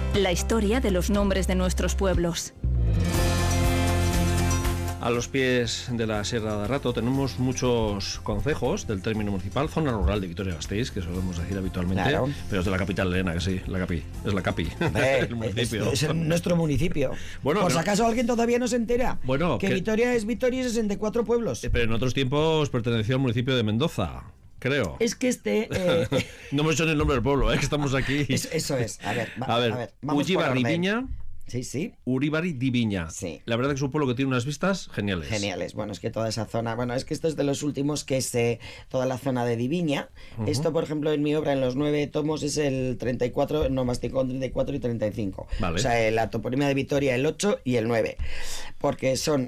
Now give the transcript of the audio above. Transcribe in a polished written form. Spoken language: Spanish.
La historia de los nombres de nuestros pueblos. A los pies de la Sierra de Rato tenemos muchos concejos del término municipal, zona rural de Vitoria-Gasteiz, que solemos decir habitualmente, claro. Pero es de la capital, Elena, que sí, la capi, es la capi, el municipio. Es nuestro municipio. Bueno, por si acaso alguien todavía no se entera, que Vitoria es Vitoria y 64 pueblos. Pero en otros tiempos perteneció al municipio de Mendoza, creo. Es que no hemos dicho ni el nombre del pueblo, que estamos aquí. Eso es, a ver, vamos Ullibarri Viña. Sí. Uribarri di Viña. Sí. La verdad que es un pueblo que tiene unas vistas geniales. Bueno, es que toda esa zona... Bueno, es que esto es de los últimos que es toda la zona de Diviña. Esto, por ejemplo, en mi obra, en los 9 tomos, es el 34, no masticón 34 y 35. Vale. O sea, la toponimia de Vitoria, el 8 y el 9. Porque son